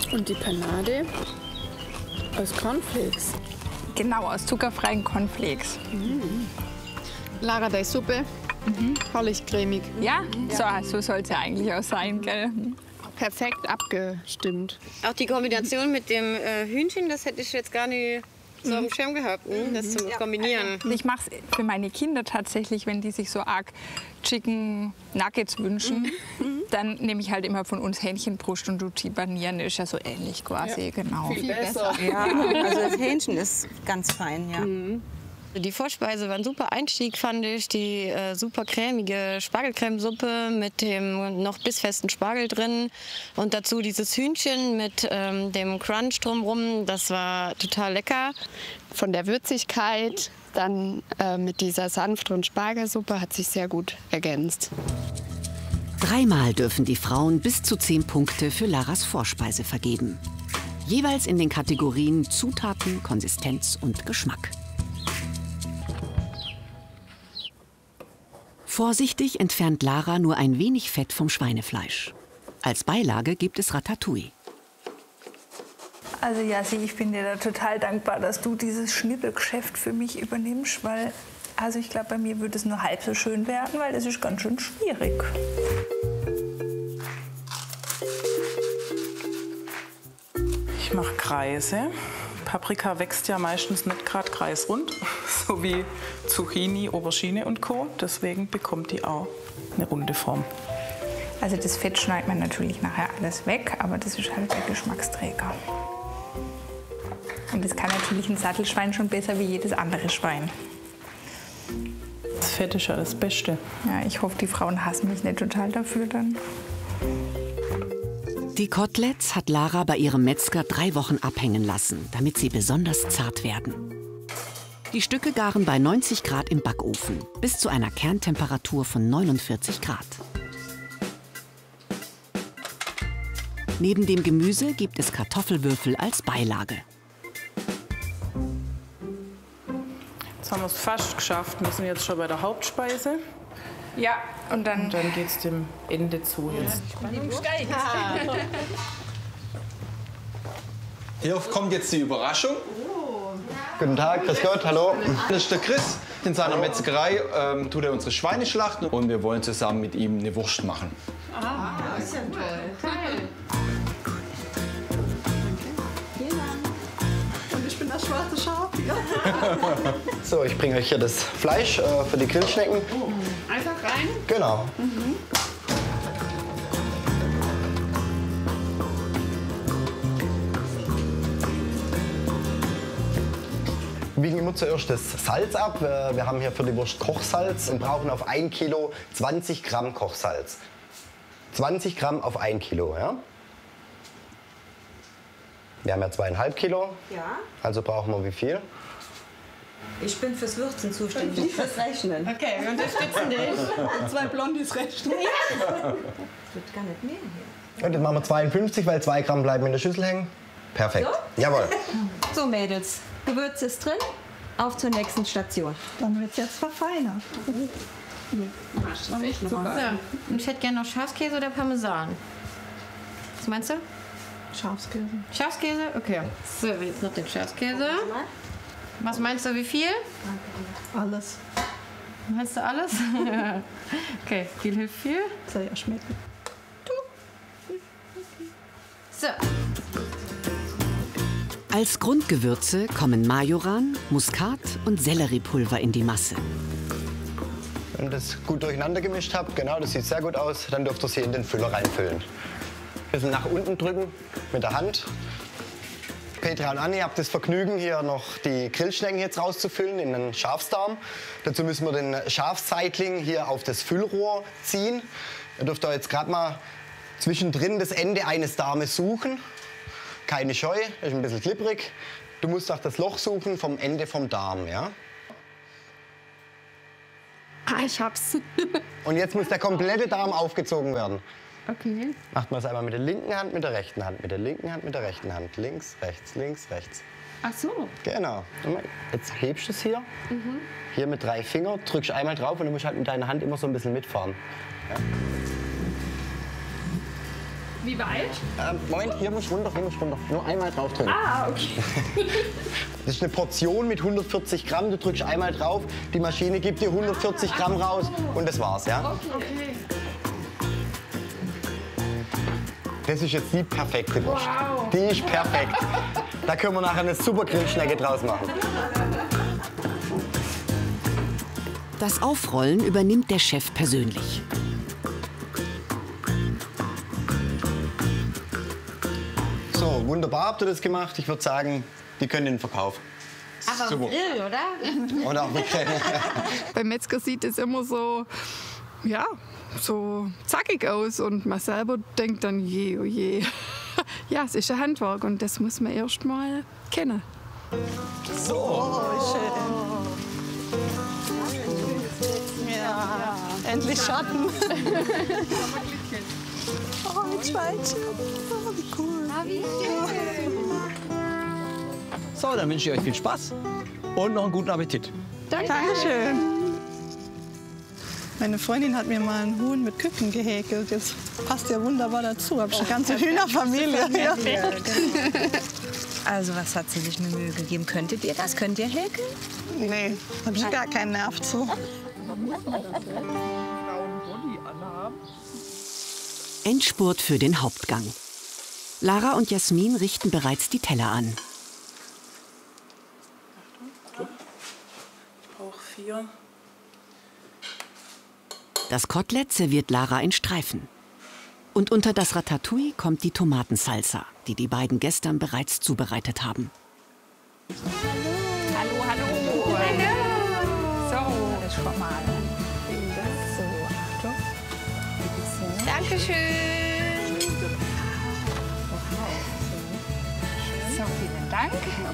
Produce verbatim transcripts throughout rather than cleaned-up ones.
Und die Panade aus Cornflakes. Genau, aus zuckerfreien Cornflakes. Mhm. Lara, deine Suppe, mhm. herrlich cremig. Ja, ja. so, so soll es ja eigentlich auch sein, gell? Perfekt abgestimmt. Auch die Kombination mit dem äh, Hühnchen, das hätte ich jetzt gar nicht so auf dem Schirm gehabt, ne? Das zu kombinieren. Also ich mache es für meine Kinder tatsächlich, wenn die sich so arg Chicken Nuggets wünschen, mhm. dann nehme ich halt immer von uns Hähnchenbrust und du die panieren, ist ja so ähnlich quasi, ja. genau. Viel besser. Ja, also das Hähnchen ist ganz fein, ja. Mhm. Die Vorspeise war ein super Einstieg, fand ich. Die äh, super cremige Spargelcremesuppe mit dem noch bissfesten Spargel drin. Und dazu dieses Hühnchen mit ähm, dem Crunch drumherum. Das war total lecker. Von der Würzigkeit, dann äh, mit dieser sanfteren Spargelsuppe hat sich sehr gut ergänzt. Dreimal dürfen die Frauen bis zu zehn Punkte für Laras Vorspeise vergeben. Jeweils in den Kategorien Zutaten, Konsistenz und Geschmack. Vorsichtig entfernt Lara nur ein wenig Fett vom Schweinefleisch. Als Beilage gibt es Ratatouille. Also Jassi, ich bin dir da total dankbar, dass du dieses Schnibbelgeschäft für mich übernimmst, weil also ich glaube, bei mir würde es nur halb so schön werden, weil es ist ganz schön schwierig. Ich mache Kreise. Paprika wächst ja meistens nicht gerade kreisrund, so wie Zucchini, Aubergine und Co. Deswegen bekommt die auch eine runde Form. Also das Fett schneidet man natürlich nachher alles weg, aber das ist halt der Geschmacksträger. Und das kann natürlich ein Sattelschwein schon besser wie jedes andere Schwein. Das Fett ist ja das Beste. Ja, ich hoffe, die Frauen hassen mich nicht total dafür dann. Die Koteletts hat Lara bei ihrem Metzger drei Wochen abhängen lassen, damit sie besonders zart werden. Die Stücke garen bei neunzig Grad im Backofen, bis zu einer Kerntemperatur von neunundvierzig Grad. Neben dem Gemüse gibt es Kartoffelwürfel als Beilage. Jetzt haben wir es fast geschafft. Wir sind jetzt schon bei der Hauptspeise. Ja, und dann, und dann geht es dem Ende zu jetzt. Spannung steigt. Hier kommt jetzt die Überraschung. Oh. Guten Tag, grüß Gott, hallo. Das ist der Chris. In seiner Metzgerei ähm, tut er unsere Schweine schlachten und wir wollen zusammen mit ihm eine Wurst machen. Ah, das ist ja toll. Toll. Und ich bin das schwarze Schaf hier. So, ich bringe euch hier das Fleisch äh, für die Grillschnecken. Oh. Einfach rein? Genau. Mhm. Wiegen immer zuerst das Salz ab. Wir haben hier für die Wurst Kochsalz und brauchen auf ein Kilo zwanzig Gramm Kochsalz. zwanzig Gramm auf ein Kilo, ja? Wir haben ja zweieinhalb Kilo. Ja. Also brauchen wir wie viel? Ich bin fürs Würzen zuständig, nicht fürs Rechnen. Okay, wir unterstützen dich. Zwei Blondis rechnen. Ja. Das wird gar nicht mehr hier. Und jetzt machen wir zweiundfünfzig, weil zwei Gramm bleiben in der Schüssel hängen. Perfekt. So? Jawohl. So, Mädels, Gewürz ist drin. Auf zur nächsten Station. Dann wird es jetzt verfeinert. So. Ich hätte gerne noch Schafskäse oder Parmesan. Was meinst du? Schafskäse. Schafskäse? Okay. So, jetzt noch den Schafskäse. Was meinst du, wie viel? Alles. Meinst du alles? Okay, viel hilft viel. Soll ja schmecken. So. Als Grundgewürze kommen Majoran, Muskat und Selleriepulver in die Masse. Wenn ihr das gut durcheinander gemischt habt, genau, das sieht sehr gut aus, dann dürft ihr sie in den Füller reinfüllen. Ein bisschen nach unten drücken mit der Hand. Petra und Anni, ihr habt das Vergnügen, hier noch die Grillschnecken jetzt rauszufüllen in den Schafsdarm. Dazu müssen wir den Schafseitling hier auf das Füllrohr ziehen. Ihr dürft da jetzt gerade mal zwischendrin das Ende eines Darmes suchen. Keine Scheu, ist ein bisschen klipprig. Du musst auch das Loch suchen vom Ende vom Darm, ja? Ah, ich hab's. Und jetzt muss der komplette Darm aufgezogen werden. Okay. Macht man es einmal mit der linken Hand, mit der rechten Hand, mit der linken Hand, mit der rechten Hand. Links, rechts, links, rechts. Ach so. Genau. Jetzt hebst du es hier. Mhm. Hier mit drei Fingern, drückst einmal drauf und du musst halt mit deiner Hand immer so ein bisschen mitfahren. Ja. Wie weit? Ähm, Moment, hier muss runter, hier muss runter. Nur einmal drauf drücken. Ah, okay. Das ist eine Portion mit hundertvierzig Gramm. Du drückst einmal drauf, die Maschine gibt dir hundertvierzig Gramm raus und das war's, ja? Okay. Das ist jetzt die perfekte Wurst. Wow. Die ist perfekt. Da können wir nachher eine super Grillschnecke draus machen. Das Aufrollen übernimmt der Chef persönlich. So, wunderbar habt ihr das gemacht. Ich würde sagen, die können in den Verkauf. Aber Super. Grill, oder? Oder auch mit Beim Metzger sieht es immer so, ja, so zackig aus und man selber denkt dann, je, oh je. Ja, es ist ein Handwerk und das muss man erst mal kennen. So. Oh, schön. Ja, endlich Schatten. Oh, ein Schweinchen. Oh, wie cool. So, dann wünsche ich euch viel Spaß und noch einen guten Appetit. Dankeschön. Meine Freundin hat mir mal einen Huhn mit Küken gehäkelt. Das passt ja wunderbar dazu. Hab schon eine ganze Hühnerfamilie. Ja. Also, was hat sie sich eine Mühe gegeben? Könntet ihr das? Könnt ihr häkeln? Nee, hab ich gar keinen Nerv zu. Endspurt für den Hauptgang. Lara und Jasmin richten bereits die Teller an. Ich brauche vier. Das Kotelett serviert Lara in Streifen. Und unter das Ratatouille kommt die Tomatensalsa, die die beiden gestern bereits zubereitet haben. Hallo, hallo. Hallo. So, das schon mal. So, Achtung. Dankeschön. So, vielen Dank.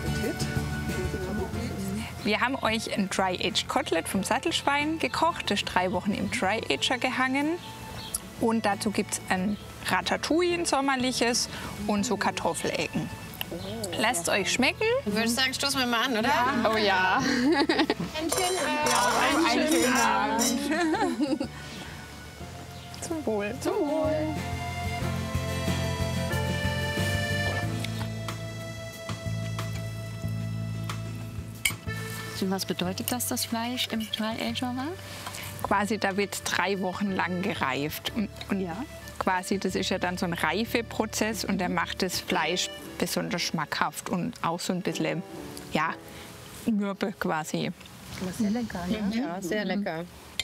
Wir haben euch ein Dry-Aged Kotelett vom Sattelschwein gekocht. Das ist drei Wochen im Dry-Ager gehangen. Und dazu gibt es ein Ratatouille, ein sommerliches, und so Kartoffelecken. Lasst es euch schmecken. Ich würde sagen, stoßen wir mal an, oder? Ja. Oh ja. Einen schönen Abend. Einen schönen Abend. Zum Wohl. Zum Wohl. Was bedeutet das, das Fleisch im Dry-Ager war? Quasi, da wird drei Wochen lang gereift. Und, und ja. quasi, das ist ja dann so ein Reifeprozess und der macht das Fleisch besonders schmackhaft und auch so ein bisschen, ja, mürbe quasi. Aber sehr lecker, ne? Mhm. Ja, sehr lecker.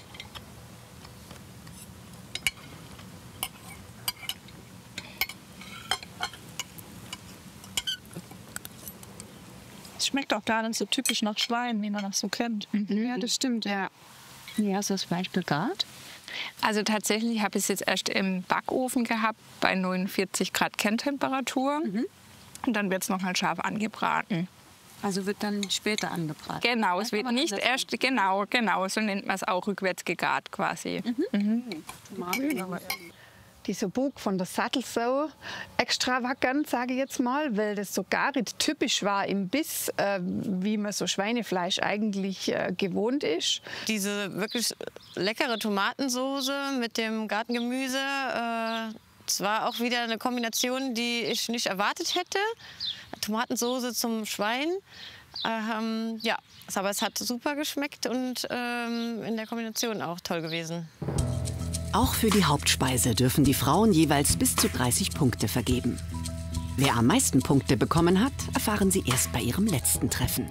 Es schmeckt auch gar nicht so typisch nach Schwein, wie man das so kennt. Mhm. Ja, das stimmt, ja. Wie hast du das Fleisch gegart? Also tatsächlich habe ich es jetzt erst im Backofen gehabt, bei neunundvierzig Grad Kerntemperatur. Mhm. Und dann wird es noch mal scharf angebraten. Also wird dann später angebraten? Genau, es wird nicht erst, genau, genau, so nennt man es auch, rückwärts gegart quasi. Mhm. Mhm. Dieser Bug von der Sattelsau extravagant, sage ich jetzt mal, weil das so gar nicht typisch war im Biss, äh, wie man so Schweinefleisch eigentlich äh, gewohnt ist. Diese wirklich leckere Tomatensoße mit dem Gartengemüse, äh, das war auch wieder eine Kombination, die ich nicht erwartet hätte. Tomatensoße zum Schwein. Ähm, ja, aber es hat super geschmeckt und ähm, in der Kombination auch toll gewesen. Auch für die Hauptspeise dürfen die Frauen jeweils bis zu dreißig Punkte vergeben. Wer am meisten Punkte bekommen hat, erfahren Sie erst bei ihrem letzten Treffen.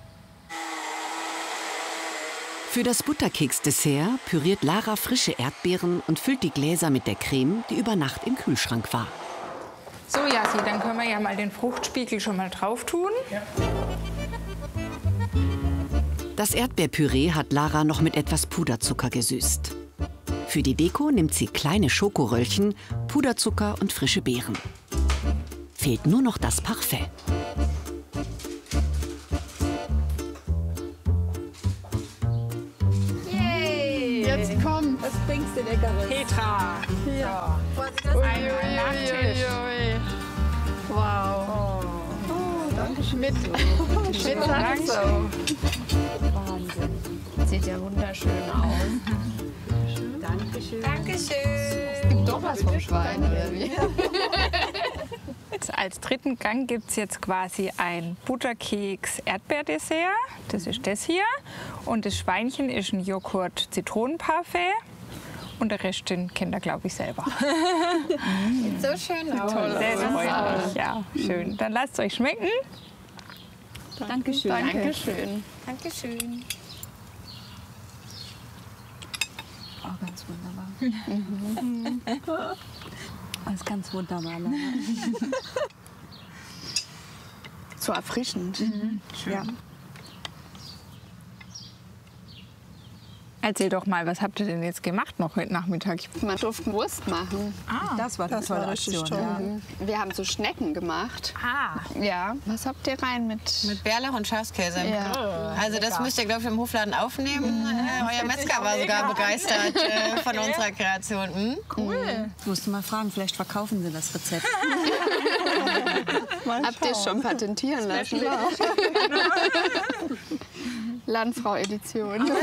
Für das Butterkeks-Dessert püriert Lara frische Erdbeeren und füllt die Gläser mit der Creme, die über Nacht im Kühlschrank war. So, Jassi, dann können wir ja mal den Fruchtspiegel schon mal drauf tun. Ja. Das Erdbeerpüree hat Lara noch mit etwas Puderzucker gesüßt. Für die Deko nimmt sie kleine Schokoröllchen, Puderzucker und frische Beeren. Fehlt nur noch das Parfait. Yay! Jetzt komm! Was bringst du Leckeres? Petra! Ja. So. Ein Nachtisch. Wow! Oh, danke schön. Mit, mit Satzau. Wahnsinn. Sieht ja wunderschön aus. Dankeschön. Dankeschön. Es gibt doch was vom Schwein, oder wie? Als dritten Gang gibt es jetzt quasi ein Butterkeks-Erdbeerdessert. Das ist das hier. Und das Schweinchen ist ein Joghurt-Zitronenparfait. Und der Rest, den kennt ihr, glaube ich, selber. Sieht so schön aus. Toll, sehr freundlich. Ja, schön. Dann lasst es euch schmecken. Dankeschön. Dankeschön. Dankeschön. Oh, ganz wunderbar. Mhm. Das ist ganz wunderbar. So erfrischend. Mhm. Schön. Ja. Erzähl doch mal, was habt ihr denn jetzt gemacht noch heute Nachmittag? Man durfte Wurst machen. Ah, das war eine Das tolle war richtig Aktion. toll. Ja. Wir haben so Schnecken gemacht. Ah. Ja. Was habt ihr rein mit? Mit Bärlauch und Schafskäse. Ja. Also das müsst ihr, glaube ich, im Hofladen aufnehmen. Äh, euer Metzger war sogar begeistert äh, von unserer Kreation. Hm? Cool. Ich musste mal fragen, vielleicht verkaufen Sie das Rezept. Habt ihr es schon patentieren lassen? Landfrau-Edition.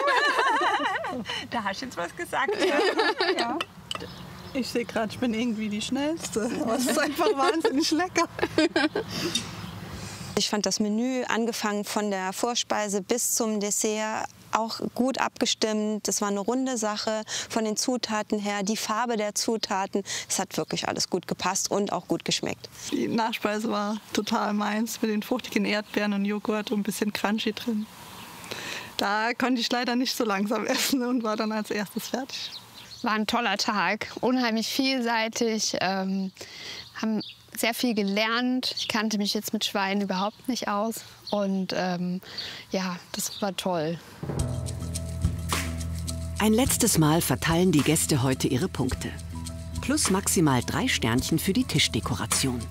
Da hast du jetzt was gesagt. Ja. Ich sehe gerade, ich bin irgendwie die Schnellste. Aber es ist einfach wahnsinnig lecker. Ich fand das Menü, angefangen von der Vorspeise bis zum Dessert, auch gut abgestimmt. Das war eine runde Sache von den Zutaten her, die Farbe der Zutaten. Es hat wirklich alles gut gepasst und auch gut geschmeckt. Die Nachspeise war total meins mit den fruchtigen Erdbeeren und Joghurt und ein bisschen Crunchy drin. Da konnte ich leider nicht so langsam essen und war dann als erstes fertig. War ein toller Tag, unheimlich vielseitig, ähm, haben sehr viel gelernt. Ich kannte mich jetzt mit Schweinen überhaupt nicht aus und ähm, ja, das war toll. Ein letztes Mal verteilen die Gäste heute ihre Punkte. Plus maximal drei Sternchen für die Tischdekoration.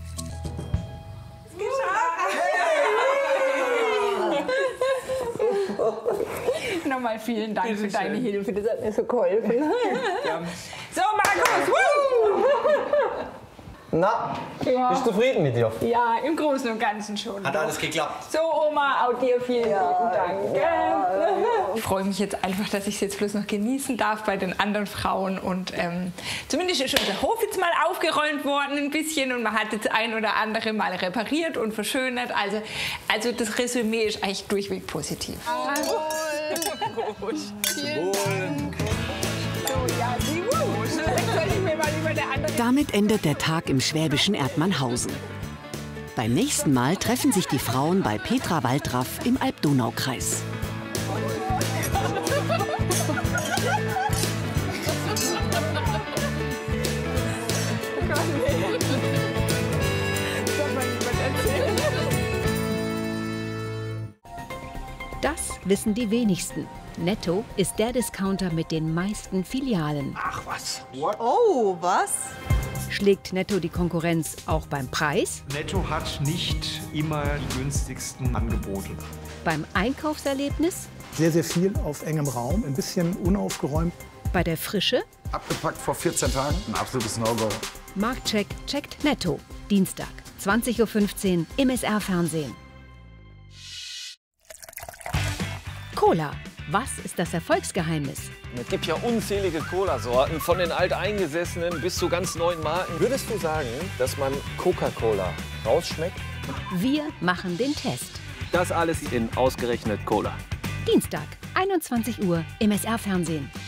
Nochmal vielen Dank für deine Hilfe, das hat mir so geholfen. So, Markus! Woo! Na, Ja. bist du zufrieden mit dir? Ja, im Großen und Ganzen schon. Hat alles geklappt? So, Oma, auch dir vielen lieben Dank. gell? Ich freue mich jetzt einfach, dass ich es jetzt bloß noch genießen darf bei den anderen Frauen. Und ähm, zumindest ist unser Hof jetzt mal aufgeräumt worden ein bisschen und man hat jetzt ein oder andere mal repariert und verschönert. Also, also das Resümee ist eigentlich durchweg positiv. Vielen Dank. Damit endet der Tag im schwäbischen Erdmannhausen. Beim nächsten Mal treffen sich die Frauen bei Petra Waldraff im Alb-Donau-Kreis. Das wissen die wenigsten. Netto ist der Discounter mit den meisten Filialen. Ach was. Oh, was? Schlägt Netto die Konkurrenz auch beim Preis? Netto hat nicht immer die günstigsten Angebote. Beim Einkaufserlebnis? Sehr, sehr viel auf engem Raum, ein bisschen unaufgeräumt. Bei der Frische? Abgepackt vor vierzehn Tagen, ein absolutes No-Go. Marktcheck checkt Netto. Dienstag, zwanzig Uhr fünfzehn im S R-Fernsehen. Cola. Was ist das Erfolgsgeheimnis? Es gibt ja unzählige Cola-Sorten, von den alteingesessenen bis zu ganz neuen Marken. Würdest du sagen, dass man Coca-Cola rausschmeckt? Wir machen den Test. Das alles in ausgerechnet Cola. Dienstag, einundzwanzig Uhr im S R-Fernsehen.